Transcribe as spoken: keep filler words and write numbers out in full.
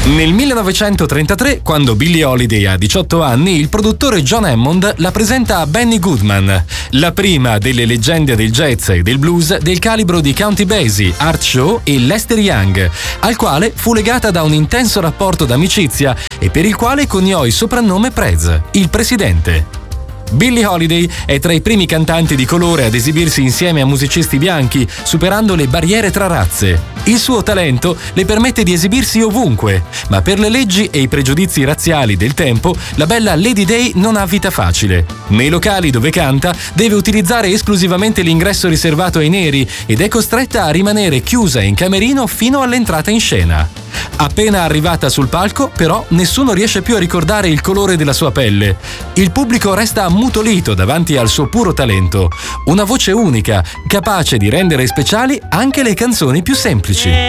Nel millenovecentotrentatré, quando Billie Holiday ha diciotto anni, il produttore John Hammond la presenta a Benny Goodman, la prima delle leggende del jazz e del blues del calibro di Count Basie, Art Shaw e Lester Young, al quale fu legata da un intenso rapporto d'amicizia e per il quale coniò il soprannome Prez, il presidente. Billie Holiday è tra i primi cantanti di colore ad esibirsi insieme a musicisti bianchi, superando le barriere tra razze. Il suo talento le permette di esibirsi ovunque, ma per le leggi e i pregiudizi razziali del tempo, la bella Lady Day non ha vita facile. Nei locali dove canta deve utilizzare esclusivamente l'ingresso riservato ai neri ed è costretta a rimanere chiusa in camerino fino all'entrata in scena. Appena arrivata sul palco, però, nessuno riesce più a ricordare il colore della sua pelle. Il pubblico resta ammutolito davanti al suo puro talento, una voce unica, capace di rendere speciali anche le canzoni più semplici.